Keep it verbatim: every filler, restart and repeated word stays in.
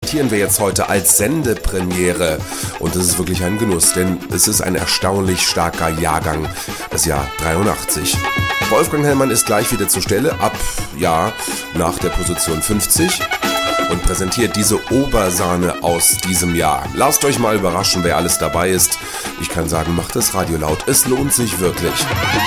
präsentieren wir jetzt heute als Sendepremiere. Und das ist wirklich ein Genuss, denn es ist ein erstaunlich starker Jahrgang, das Jahr dreiundachtzig. Wolfgang Hellmann ist gleich wieder zur Stelle, ab, ja, nach der Position fünfzig und präsentiert diese Obersahne aus diesem Jahr. Lasst euch mal überraschen, wer alles dabei ist. Ich kann sagen, macht das Radio laut, es lohnt sich wirklich.